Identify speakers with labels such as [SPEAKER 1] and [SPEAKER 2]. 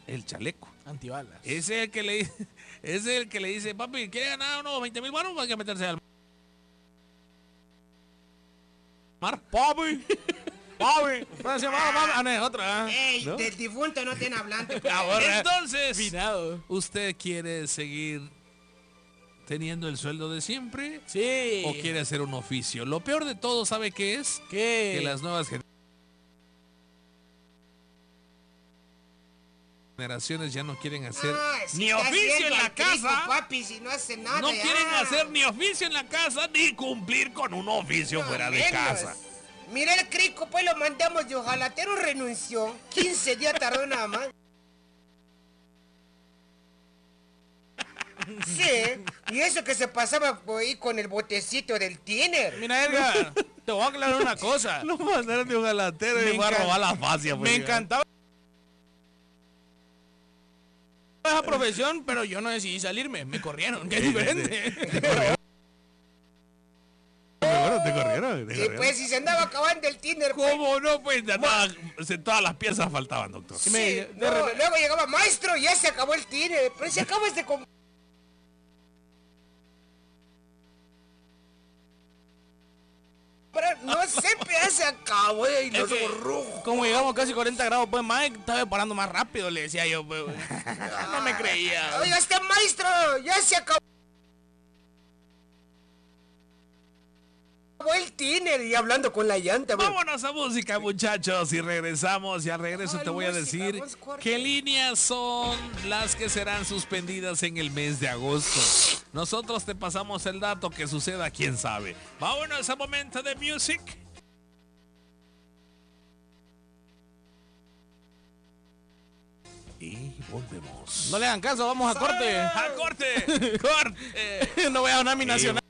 [SPEAKER 1] el chaleco.
[SPEAKER 2] Antibalas.
[SPEAKER 1] Ese es el que le dice, papi, ¿quiere ganar unos 20,000 baros? Hay que meterse al mar.
[SPEAKER 2] Papi. Papi. Otra.
[SPEAKER 3] Ey,
[SPEAKER 1] ¿No?
[SPEAKER 3] del difunto no estén hablando.
[SPEAKER 1] Entonces,
[SPEAKER 2] Finado.
[SPEAKER 1] ¿usted quiere seguir teniendo el sueldo de siempre?
[SPEAKER 2] Sí.
[SPEAKER 1] ¿O quiere hacer un oficio? Lo peor de todo, ¿sabe qué es?
[SPEAKER 2] ¿Qué?
[SPEAKER 1] Que las nuevas generaciones ya no quieren hacer
[SPEAKER 3] Si
[SPEAKER 1] ni
[SPEAKER 3] está
[SPEAKER 1] oficio en
[SPEAKER 3] haciendo
[SPEAKER 1] la
[SPEAKER 3] al crico,
[SPEAKER 1] casa.
[SPEAKER 3] papi, si no hace nada.
[SPEAKER 1] No
[SPEAKER 3] ya.
[SPEAKER 1] quieren hacer ni oficio en la casa ni cumplir con un oficio
[SPEAKER 3] No,
[SPEAKER 1] fuera de
[SPEAKER 3] menos.
[SPEAKER 1] casa.
[SPEAKER 3] Mira el crico, pues lo mandamos de ojalatero, renunció. 15 días tardó nada más. Sí, y eso que se pasaba por ahí con el botecito del tiner.
[SPEAKER 2] Mira, Edgar, te voy a aclarar una cosa.
[SPEAKER 1] Lo mandaron de ojalatero y va a robar la fascia.
[SPEAKER 2] Me encantaba esa profesión, pero yo no decidí salirme. Me corrieron, que es diferente.
[SPEAKER 1] Te corrieron.
[SPEAKER 3] Sí, pues si se andaba acabando el tiner.
[SPEAKER 1] ¿Cómo no? Pues ya todas las piezas faltaban, doctor.
[SPEAKER 3] Sí, no, luego llegaba maestro, ya se acabó el tiner. Pero si acabas de comprar. No sé, pero se acabó y los
[SPEAKER 2] Es que,
[SPEAKER 3] ojos rojos.
[SPEAKER 2] como llegamos casi 40 grados, pues Mike estaba parando más rápido, le decía yo. Pues, no me creía.
[SPEAKER 3] Oiga, este maestro, ya se acabó el tiner y hablando con la llanta. Bro.
[SPEAKER 1] Vámonos a música, muchachos, y regresamos. Y al regreso te voy a
[SPEAKER 3] música,
[SPEAKER 1] decir
[SPEAKER 3] vamos, corte.
[SPEAKER 1] qué líneas son las que serán suspendidas en el mes de agosto. Nosotros te pasamos el dato, que suceda, quién sabe. Vámonos a momento de music. Y volvemos.
[SPEAKER 2] No le hagan caso, vamos a corte.
[SPEAKER 1] ¡A corte! ¡Corte!
[SPEAKER 2] No voy a ganar mi nacional.